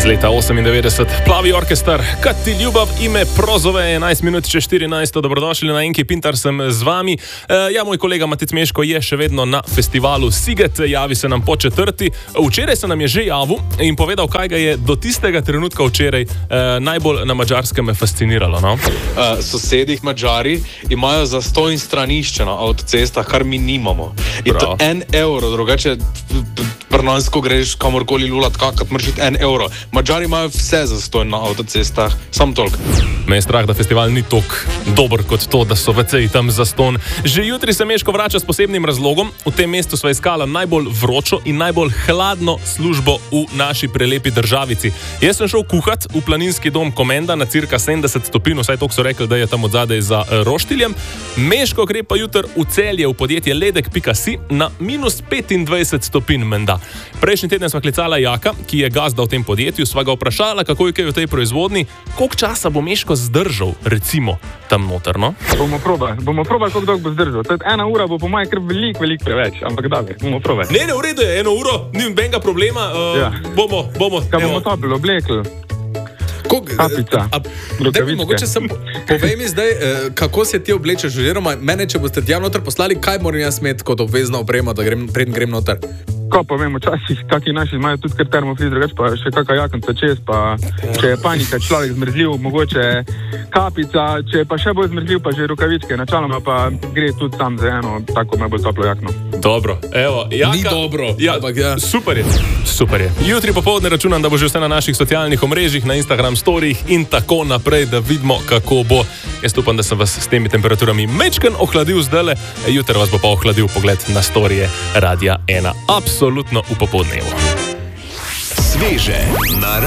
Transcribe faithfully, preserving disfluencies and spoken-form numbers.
Iz leta osemindevetdeset, Plavi orkester, Kad ti ljubav ime prozove, enajst minut čez štirinajst, dobrodošli na Enki Pintar, sem z vami. E, ja, moj kolega Matic Meško je še vedno na festivalu Siget, javi se nam po četrti. Včeraj se nam je že javil in povedal, kaj ga je do tistega trenutka včeraj e, najbolj na Madžarskem fasciniralo. No? Uh, sosedih Madžari imajo zastonj stranišče na avtocestah, kar mi nimamo. In to en evro, drugače prnansko greš kamorkoli lulat, kakat mršit en evro. Madžari imajo vse zastonj na avtocestah, sam toliko. Me je strah, da festival ni toliko dober kot to, da so veceji tam zastonj. Že jutri se Meško vrača s posebnim razlogom. V tem mestu sva iskala najbolj vročo in najbolj hladno službo v naši prelepi državici. Jaz sem šel kuhat v planinski dom Komenda na cirka sedemdeset stopinj, vsaj toliko so rekli, da je tam odzadej za roštiljem. Meško gre pa jutri v Celje v podjetje ledek pika si na minus petindvajset stopinj menda. Prejšnji teden sva klicala Jaka, ki je gazda v tem podjetju, sva ga vprašala, kako je kaj v tej proizvodni, koliko časa bo Meško zdržal, recimo, tam noter, no? Bomo probali, bomo probali, koliko dolgo bo zdržal. Tad ena ura bo po mojem kar veliko, veliko preveč, ampak da, bomo probali. Ne, ne, v redu je, eno uro, ni nobenega problema, uh, Ja. bomo, bomo. Kaj bomo topli, oblekli, kapica, Debi, mogoče sem, povej mi zdaj, eh, kako se ti oblečeš, oziroma mene, če boste tja noter poslali, kaj moram jaz imeti kot obvezno opremo, da grem, preden grem noter? Ko pa vemo, včasih, kaki naši imajo tudi kar termofriz, drugač pa še kakšna jaknica čez, pa če je panika, človek zmrzljiv, mogoče kapica, če je pa še bolj zmrzljiv, pa že rukavičke, načaloma pa gre tudi tam za eno tako najbolj toplo jakno. Dobro, evo, Jaka. Ni dobro, Ja, ampak ja. super je, super je. Jutri popoldne računam, da bo že vse na naših socialnih omrežjih, na Instagram storijih in tako naprej, da vidimo, kako bo. Jaz upam, da sem vas s temi temperaturami mečken ohladil zdajle, jutri vas bo pa ohladil pogled na storije Radia ena. Absolutno v popoldnevu. Sveže na